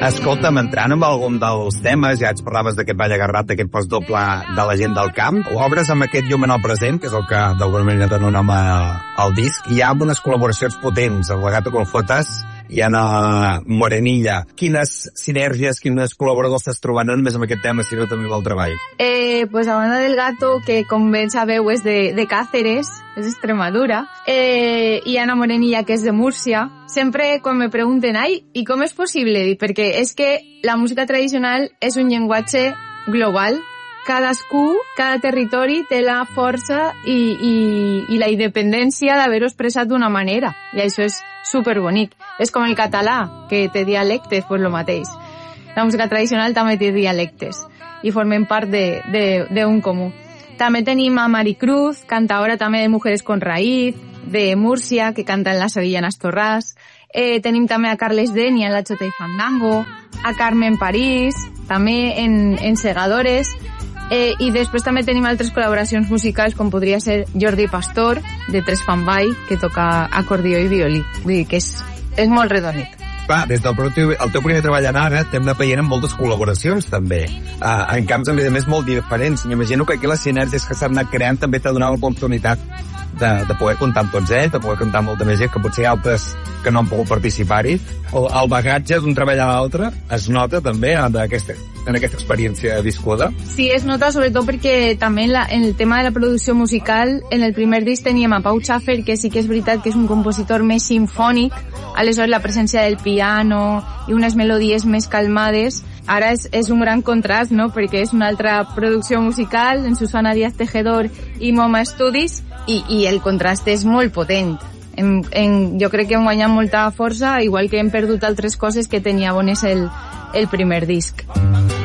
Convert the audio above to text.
Escolta'm, entrant amb algun dels temes, ja ens parlaves d'aquest ball agarrat, d'aquest postdoble de la gent del camp, obres amb aquest llum en el present, que és el que d'alguna manera dona nom al disc, hi ha unes col·laboracions potents, amb la Gato con Jotas i Ana Morenilla. Quines sinergies, quines col·laboradors estàs trobant, no només amb aquest tema, sinó també amb el treball? Pues a banda del Gato, que com ben sabeu és de Cáceres, és d'Extremadura, i Ana Morenilla, que és de Múrcia. Sempre quan me pregunten, i com és possible? Perquè és que la música tradicional és un llenguatge global. Cadascú, cada territori té la força i la independència d'haver-ho expressat d'una manera. I això és superbonic. És com el català, que té dialectes, pues lo mateix. La música tradicional també té dialectes i formen part d'un comú. També tenim a Maricruz, cantaora també de Mujeres con Raíz, de Múrcia, que canta en la Sevillanas Torràs. Tenim també a Carles Denia en la Chota y Fandango, a Carmen París, també en Segadores. I després també tenim altres col·laboracions musicals, com podria ser Jordi Pastor, de Tres Fan Ball, que toca acordió i violí. Vull dir que és molt redonit. Clar, des del teu primer treball en ara t'hem anat veient amb moltes col·laboracions també, en camps a més molt diferents. M'imagino que aquí les sinergies que s'han anat creant també t'ha donat l'oportunitat de poder comptar amb tots ells, de poder comptar amb molta més gent, que potser altres que no han pogut participar-hi. El bagatge d'un treball a l'altre es nota també en aquesta experiència viscuda. Sí, es nota sobretot perquè també en el tema de la producció musical, en el primer disc teníem a Pau Schaffer, que sí que és veritat que és un compositor més simfònic, aleshores la presència del piano i unes melodies més calmades. Ara és un gran contrast, no?, perquè és una altra producció musical, en Susana Díaz Tejedor i Moma Studies, i el contrast és molt potent. Jo crec que hem guanyat molta força, igual que hem perdut altres coses que tenia bones el primer disc.